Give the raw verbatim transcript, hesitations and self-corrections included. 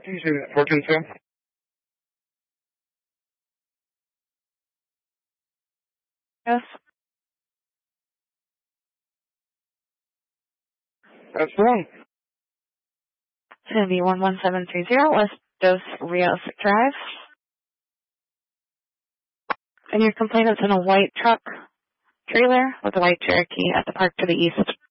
you say that? four ten two? Yes. That's wrong. It's going to be one one seven three zero West Dos Rios Drive. And your complaint is in a white truck trailer with a white Cherokee at the park to the east.